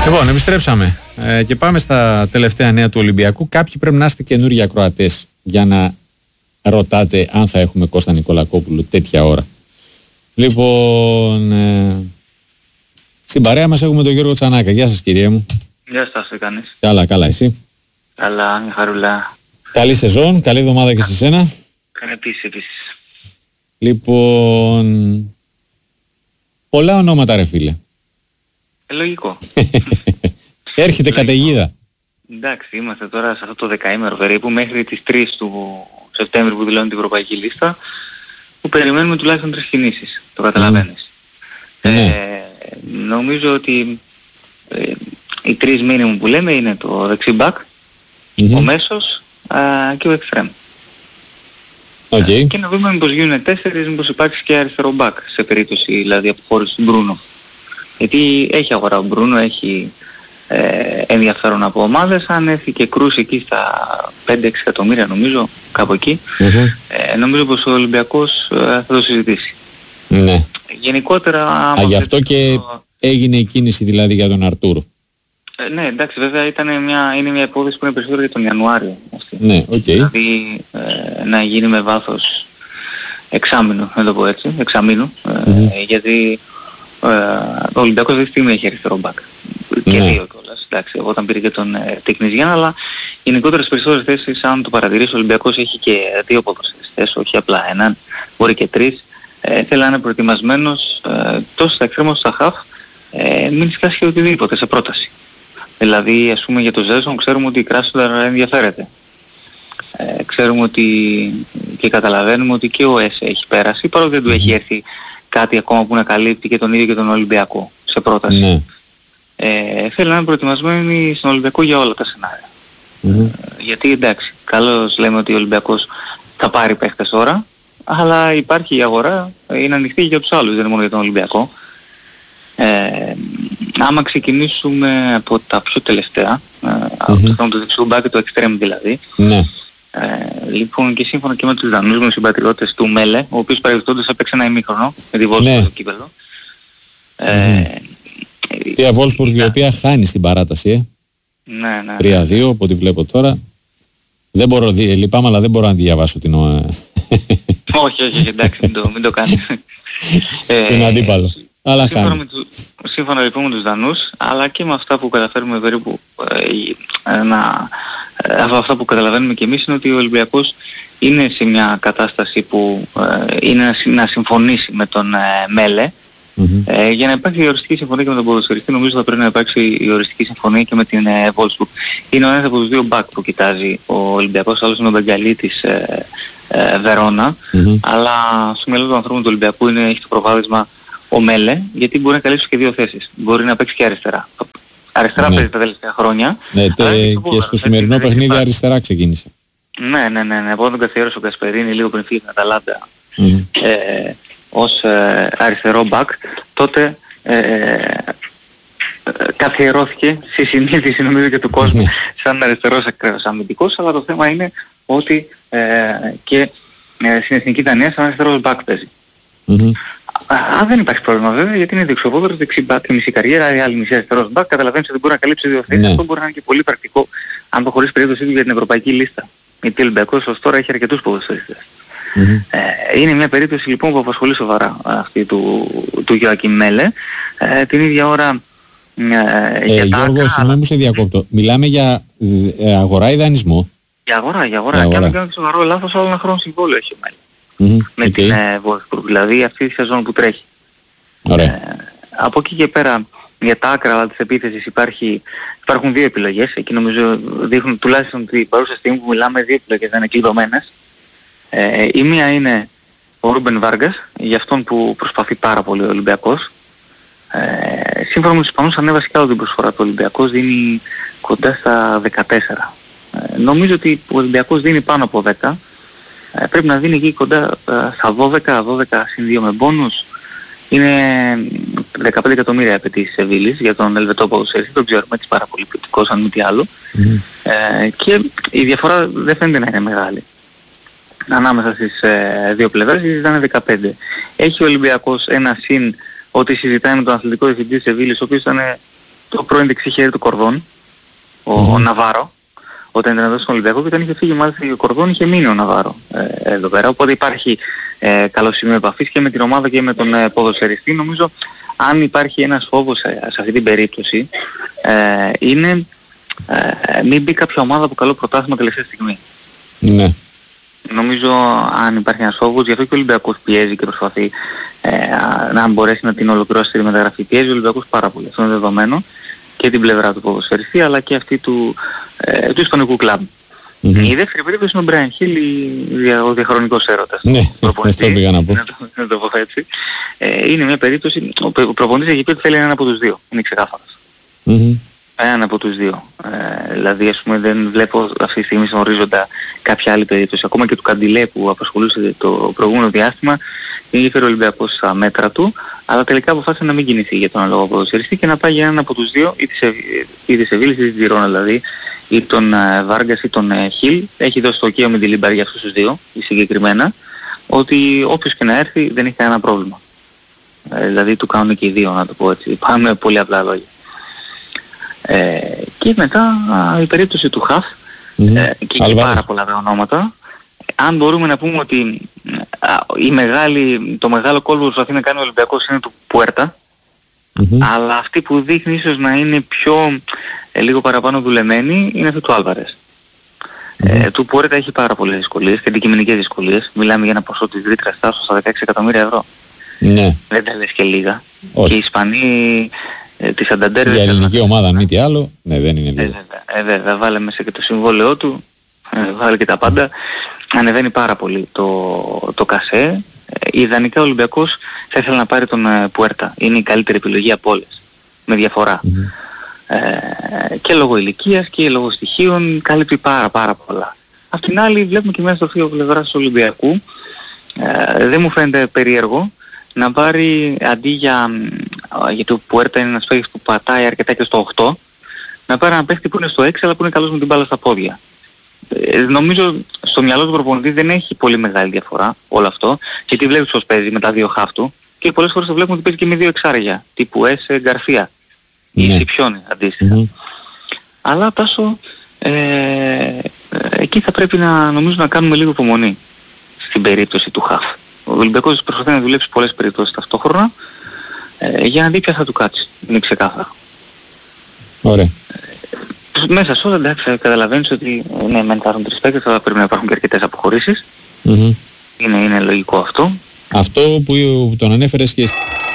Λοιπόν, επιστρέψαμε και πάμε στα τελευταία νέα του Ολυμπιακού. Κάποιοι πρέπει να είστε καινούργιοι ακροατές για να ρωτάτε αν θα έχουμε Κώστα Νικολακόπουλο τέτοια ώρα. Λοιπόν, στην παρέα μας έχουμε τον Γιώργο Τσανάκα. Γεια σας, κυρία μου. Γεια σας, τι κάνεις? Καλά, καλά, εσύ? Καλά, μια χαρούλα. Καλή σεζόν, καλή εβδομάδα και σε σένα. Επίσης. Λοιπόν, πολλά ονόματα, ρε φίλε. Λογικό. Έρχεται καταιγίδα. Εντάξει, είμαστε τώρα σε αυτό το δεκαήμερο περίπου, μέχρι τις 3 του Σεπτέμβρη που δηλώνει την ευρωπαϊκή λίστα, που περιμένουμε τουλάχιστον 3 κινήσεις, το καταλαβαίνεις. Νομίζω ότι οι 3 μήνυμου που λέμε είναι το δεξί μπακ, ο μέσος και ο εξτρέμ. Και να δούμε μήπως γίνουν 4, μήπως υπάρξει και αριστερό μπακ, σε περίπτωση δηλαδή αποχώρηση του Μπρούνο. Γιατί έχει αγορά ο Μπρούνο, έχει ενδιαφέρον από ομάδες. Αν έρθει και κρούσει εκεί στα 5-6 εκατομμύρια νομίζω, κάπου εκεί, νομίζω πως ο Ολυμπιακός θα το συζητήσει. Ναι. Γενικότερα... γι' αυτό και έγινε η κίνηση δηλαδή για τον Αρτούρο. Ναι, εντάξει, βέβαια είναι μια υπόθεση που είναι περισσότερο για τον Ιανουάριο. Αυτή. Ναι, Δηλαδή να γίνει με βάθος εξάμηνο, να το πω έτσι, γιατί ο Ολυμπιακός αυτή τη στιγμή έχει αριστερό μπακ. Και 2 κιόλας, εντάξει, όταν πήρε και τον Τίκνης Γιάννα, αλλά γενικότερα στις περισσότερες θέσεις, αν το παρατηρήσει, ο Ολυμπιακός έχει και 2 ποδοσφαιριστές, όχι απλά έναν, μπορεί και 3. Θέλει να είναι προετοιμασμένος τόσο στα εξτρέμ όσο στα χαφ, μην σκάσει και οτιδήποτε σε πρόταση. Δηλαδή, ας πούμε, για το Ζέσον ξέρουμε ότι η Κράσνοδαρ ενδιαφέρεται. Ξέρουμε ότι και καταλαβαίνουμε ότι και ο ΕΣΕ έχει πέρασει, παρότι δεν του έχει έρθει κάτι ακόμα που να καλύπτει και τον ίδιο και τον Ολυμπιακό σε πρόταση. Θέλει να είναι προετοιμασμένοι στον Ολυμπιακό για όλα τα σενάρια. Γιατί εντάξει, καλώς λέμε ότι ο Ολυμπιακός θα πάρει παίχτες τώρα, αλλά υπάρχει η αγορά, είναι ανοιχτή για τους άλλους, δεν είναι μόνο για τον Ολυμπιακό. Άμα ξεκινήσουμε από τα πιο τελευταία, από το δεξιό μπακ και το extreme δηλαδή, λοιπόν και σύμφωνα και με τους Δανούς μου συμπατριώτες του Μέλε, ο οποίος παρελθόντως έπαιξε ένα ημίχρονο με τη Wolfsburg στο κύπελλο. Η Wolfsburg η οποία χάνει στην παράταση, 3-2 από ό,τι βλέπω τώρα. Δεν μπορώ, λυπάμαι, αλλά δεν μπορώ να διαβάσω την όχι, εντάξει, μην το κάνεις. Την αντίπαλο. Αλλά σύμφωνα λοιπόν με τους Δανούς, αλλά και με αυτά που καταφέρουμε περίπου, αυτά που καταλαβαίνουμε και εμείς, είναι ότι ο Ολυμπιακός είναι σε μια κατάσταση που είναι να συμφωνήσει με τον Μέλε. Για να υπάρξει η οριστική συμφωνία και με τον ποδοσφαιριστή, νομίζω θα πρέπει να υπάρξει η οριστική συμφωνία και με την Wolfsburg. Είναι ο ένας από τους 2 μπακ που κοιτάζει ο Ολυμπιακός, άλλος είναι ο Μπεγκαλί της Βερόνα, αλλά στο μυαλό του ανθρώπου του Ολυμπιακού έχει το προβάδισμα ο Μέλε, γιατί μπορεί να καλύψει και 2 θέσεις. Μπορεί να παίξει και αριστερά. Αριστερά παίζει τα τελευταία χρόνια. Ναι, και στο σημερινό παιχνίδι αριστερά ξεκίνησε. Ναι. Από τον καθιέρωσε ο Κασπερίνη λίγο πριν φύγει την Αταλάντα ως αριστερό μπακ, τότε καθιερώθηκε στη συνείδηση νομίζω και του κόσμου σαν αριστερός αμυντικός, αλλά το θέμα είναι ότι και στην Εθνική Δανία σαν αριστερός μπακ παίζει. Αν δεν υπάρχει πρόβλημα βέβαια, γιατί είναι δεξιοπόδαρος, δεξί μπακ, μισή καριέρα, η άλλη μισή αριστερός μπακ, καταλαβαίνεις ότι μπορεί να καλύψει 2 θέσεις. Αυτό μπορεί να είναι και πολύ πρακτικό αν προχωρήσει περίπτωση του για την ευρωπαϊκή λίστα. Γιατί ο Ολυμπιακός ως τώρα έχει αρκετούς ποδοσφαιριστές. Είναι μια περίπτωση λοιπόν που απασχολεί σοβαρά αυτή του Γιωάκιμ Μέλε. Την ίδια ώρα Γιώργο, συγγνώμη που σε διακόπτω. Μιλάμε για αγορά ή δανεισμό? Για αγορά. Και αν δεν κάνω σοβαρό λάθος, άλλο ένα χρόνο συμβόλαιο έχει ο Μέλε. Με την Wolfsburg, δηλαδή αυτή τη σεζόν που τρέχει. Από εκεί και πέρα, για τα άκρα της επίθεσης υπάρχουν 2 επιλογές. Εκεί νομίζω δείχνουν τουλάχιστον την παρούσα στιγμή που μιλάμε, 2 επιλογές δεν είναι κλειδωμένες. Η μία είναι ο Ρούμπεν Βάργκας, για αυτόν που προσπαθεί πάρα πολύ ο Ολυμπιακός. Σύμφωνα με τους Ισπανούς ανέβασε και άλλο την προσφορά του Ολυμπιακός, δίνει κοντά στα 14. Νομίζω ότι ο Ολυμπιακός δίνει πάνω από 10. Πρέπει να δίνει εκεί κοντά στα 12 συν 2 με μπόνους. Είναι 15 εκατομμύρια απαιτήσεις Σεβίλης για τον Ελβετό ποδοσφαιριστή, τον ξέρουμε, έτσι πάρα πολύ ποιοτικός αν μη τι άλλο. Και η διαφορά δεν φαίνεται να είναι μεγάλη. Ανάμεσα στις 2 πλευρές ήταν 15. Έχει ο Ολυμπιακός ένα συν ότι συζητάει με τον αθλητικό διευθυντή της Σεβίλης, ο οποίος ήταν το πρώην δεξιχέρι του Κορδόν, ο Ναβάρο, όταν ήταν εδώ στον Ολυμπιακό, και όταν είχε φύγει μάλιστα ο Κορδόν, είχε μείνει ο Ναβάρο εδώ πέρα. Οπότε υπάρχει καλό σημείο επαφής και με την ομάδα και με τον ποδοσφαιριστή. Νομίζω αν υπάρχει ένας φόβος σε αυτή την περίπτωση, είναι μην μπει κάποια ομάδα από καλό πρωτάθλημα τελευταία στιγμή. Ναι. Νομίζω αν υπάρχει ένας φόβος, γι' αυτό και ο Ολυμπιακός πιέζει και προσπαθεί να μπορέσει να την ολοκληρώσει τη μεταγραφή. Πιέζει ο Ολυμπιακός πάρα πολύ. Αυτό είναι δεδομένο, και την πλευρά του ποδοσφαιριστή αλλά και αυτή του ισπανικού κλαμπ. Η δεύτερη περίπτωση είναι ο Μπράιν Χιλ, ο διαχρονικός έρωτας. Ναι, αυτό πήγα να πω. Να το πω έτσι. Είναι μια περίπτωση, ο προπονητής έχει πει ότι θέλει έναν από τους δύο. Είναι ξεκάθαρος. Έναν από τους δύο. Δηλαδή ας πούμε δεν βλέπω αυτή τη στιγμή στον ορίζοντα κάποια άλλη περίπτωση. Ακόμα και του Καντιλέ που απασχολούσε το προηγούμενο διάστημα, είχε ο Ολυμπιακός στα μέτρα του, αλλά τελικά αποφάσισε να μην κινηθεί για τον ανάλογο ποδοσφαιριστή και να πάει για έναν από τους δύο, ή τη Σεβίλης ή τη Τζιρόνα δηλαδή, ή τον Βάργκας ή τον Χιλ. Έχει δώσει το OK με τη Λίμπαρ για αυτούς τους δύο, συγκεκριμένα, ότι όποιος και να έρθει δεν έχει κανένα πρόβλημα. Δηλαδή του κάνουν και οι δύο, να το πω έτσι. Πάμε με πολύ απλά λόγια. Και μετά η περίπτωση του Χαφ, και εκεί πάρα πολλά τα ονόματα. Αν μπορούμε να πούμε ότι το μεγάλο κόλπο που προσπαθεί να κάνει ο Ολυμπιακός είναι του Πουέρτα, αλλά αυτή που δείχνει ίσως να είναι πιο λίγο παραπάνω δουλεμένη είναι αυτή του Άλβαρες. Του Πουέρτα έχει πάρα πολλές δυσκολίες και αντικειμενικές δυσκολίες. Μιλάμε για ένα ποσό της ρήτρας στάσεως στα 16 εκατομμύρια ευρώ. Ναι. Δεν τα λες και λίγα. Όχι. Και οι Ισπανοί της Σανταντέρ... Για ελληνική ομάδα μη τι άλλο, ναι, δεν είναι λίγο. Βέβαια, βάλε μέσα και το συμβόλαιό του, βάλε και τα πάντα. Ανεβαίνει πάρα πολύ το κασέ. Ιδανικά ο Ολυμπιακός θα ήθελε να πάρει τον Πουέρτα. Είναι η καλύτερη επιλογή από όλες, με διαφορά. Και λόγω ηλικίας και λόγω στοιχείων καλύπτει πάρα πολλά. Απ' την άλλη βλέπουμε και μέσα στο φύλλο πλευράς του Ολυμπιακού, δεν μου φαίνεται περίεργο να πάρει αντί γιατί ο Πουέρτα είναι ένας παίκτης που πατάει αρκετά και στο 8, να πάρει ένα παίκτη που είναι στο 6 αλλά που είναι καλός με την μπάλα στα πόδια. Νομίζω στο μυαλό του προπονητή δεν έχει πολύ μεγάλη διαφορά όλο αυτό, γιατί βλέπεις πως παίζει με τα δύο χαφ του και πολλές φορές το βλέπουμε ότι παίζει και με δύο εξάρια, τύπου Έσε Γκαρσία ή Σιπιόνι αντίστοιχα. Αλλά Τάσο, εκεί θα πρέπει νομίζω να κάνουμε λίγο υπομονή στην περίπτωση του χαφ. Ο Ολυμπιακός προσπαθεί να δουλέψει πολλές περιπτώσεις ταυτόχρονα για να δει ποια θα του κάτσει. Είναι ξεκάθαρο. Ωραία. Μέσα σε όλα, εντάξει, καταλαβαίνεις ότι ναι, μεν υπάρχουν τρεις παίκτες, αλλά πρέπει να υπάρχουν και αρκετές αποχωρήσεις. Είναι λογικό αυτό. Αυτό που τον ανέφερες και...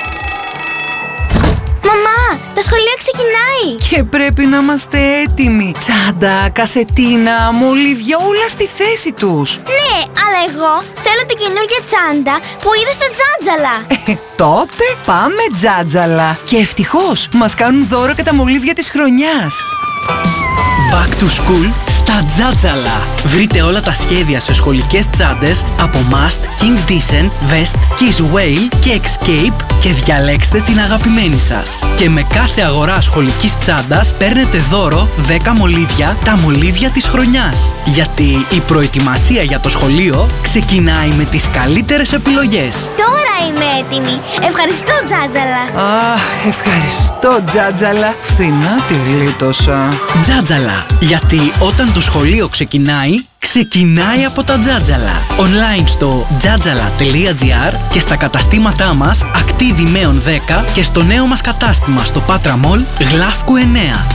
Μαμά, το σχολείο ξεκινάει! Και πρέπει να είμαστε έτοιμοι. Τσάντα, κασετίνα, μολύβια, όλα στη θέση τους. Ναι, αλλά εγώ θέλω την καινούργια τσάντα που είδα στο Τζάτζαλα. Τότε πάμε Τζάτζαλα. Και ευτυχώς μας κάνουν δώρο και τα μολύβια της χρονιάς. Back to school στα Τζάτζαλα. Βρείτε όλα τα σχέδια σε σχολικές τσάντες από Must, King Dizen, Vest, Kiss Whale και Escape και διαλέξτε την αγαπημένη σας. Και με κάθε αγορά σχολικής τσάντας παίρνετε δώρο 10 μολύβια, τα μολύβια της χρονιάς. Γιατί η προετοιμασία για το σχολείο ξεκινάει με τις καλύτερες επιλογές. Τώρα είμαι έτοιμη. Ευχαριστώ Τζάτζαλα. Ευχαριστώ Τζάτζαλα. Φθηνά τη γλίτωσα. Τζάτζαλα. Γιατί όταν το σχολείο ξεκινάει από τα Τζάτζαλα. Online στο jatjala.gr και στα καταστήματά μας Ακτίδη Μέων 10 και στο νέο μας κατάστημα στο Πάτρα Μολ Γλάφκου 9.